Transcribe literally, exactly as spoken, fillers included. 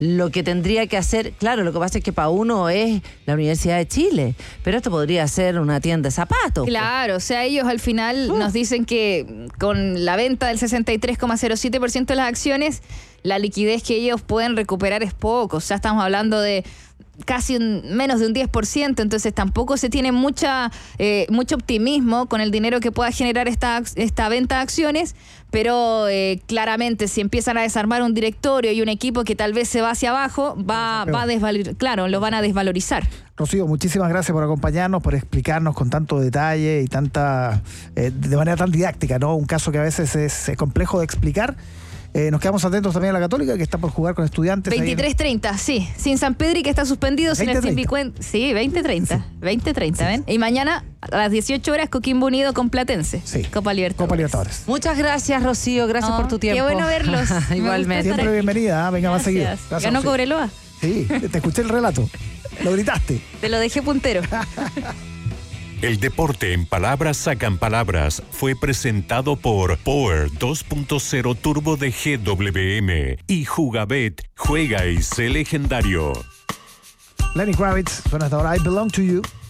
lo que tendría que hacer, claro, lo que pasa es que para uno es la Universidad de Chile, pero esto podría ser una tienda de zapatos. Claro, o sea, ellos al final uh. nos dicen que con la venta del sesenta y tres coma cero siete por ciento de las acciones, la liquidez que ellos pueden recuperar es poco. O sea, estamos hablando de casi un, menos de un diez por ciento, entonces tampoco se tiene mucha eh, mucho optimismo con el dinero que pueda generar esta, esta venta de acciones, pero eh, claramente si empiezan a desarmar un directorio y un equipo que tal vez se va hacia abajo, va, va a desvalorizar, claro, lo van a desvalorizar. Rocío, muchísimas gracias por acompañarnos, por explicarnos con tanto detalle y tanta eh, de manera tan didáctica, ¿no? Un caso que a veces es, es complejo de explicar. Eh, nos quedamos atentos también a la Católica, que está por jugar con Estudiantes. veintitrés treinta, en... sí. Sin San Pedri, que está suspendido, sin el Timbicuén. Sí, veinte treinta. Sí. veinte treinta, sí. ¿Ven? Y mañana a las dieciocho horas, Coquimbo Unido con Platense. Sí. Copa Libertadores. Copa Libertadores. Muchas gracias, Rocío. Gracias no, por tu tiempo. Qué bueno verlos. Igualmente. Siempre bienvenida. ¿eh? Venga, más seguido. Gracias. Ganó Cobreloa. Sí, te escuché el relato. Lo gritaste. Te lo dejé puntero. El deporte en palabras sacan palabras fue presentado por Power dos punto cero Turbo de G W M y Jugabet, juega y sé legendario. Lenny Kravitz suena hasta ahora I Belong to You.